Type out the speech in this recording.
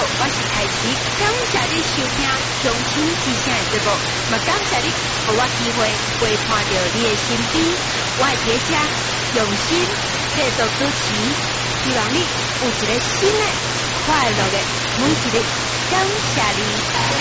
我是凯琪，感谢你收听乡亲之声的节目，嘛感谢你给我机会陪伴到你的身边，我会在这用心制作主持，希望你有一个新的快乐的每一日，感谢你。